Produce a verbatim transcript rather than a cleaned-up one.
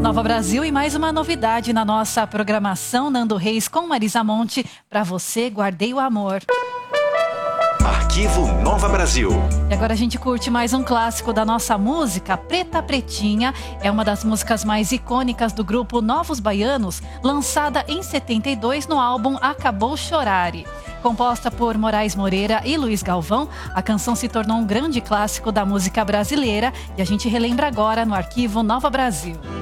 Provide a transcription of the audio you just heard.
Nova Brasil e mais uma novidade na nossa programação Nando Reis com Marisa Monte. Para você, guardei o amor. Arquivo Nova Brasil. E agora a gente curte mais um clássico da nossa música. Preta Pretinha é uma das músicas mais icônicas do grupo Novos Baianos, lançada em setenta e dois no álbum Acabou Chorare. Composta por Moraes Moreira e Luiz Galvão, a canção se tornou um grande clássico da música brasileira e a gente relembra agora no Arquivo Nova Brasil.